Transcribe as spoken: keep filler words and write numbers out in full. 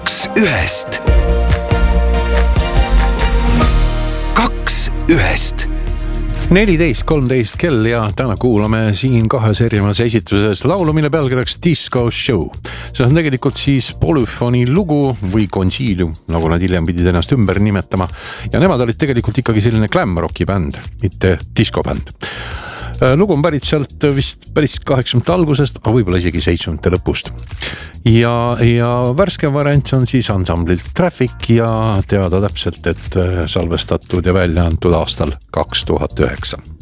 Kaks ühest. Kaks ühest. neliteist kolmteist kell ja täna kuulame siin kahes erinevas esituses laulu, mille pealkirjaks Disco Show. See on tegelikult siis Polyphony lugu või Concealium, nagu nad hiljem pidid ennast ümber nimetama. Ja nemad olid tegelikult ikkagi selline glam rocki bänd, mitte disco bänd. Lugu on pärit sealt vist päris kaheksakümnendate algusest, aga võib-olla isegi seitsmekümnendate lõpust. Ja, ja värske variant on siis ansamblilt Traffic ja teada täpselt, et salvestatud ja välja antud aastal kaks tuhat üheksa.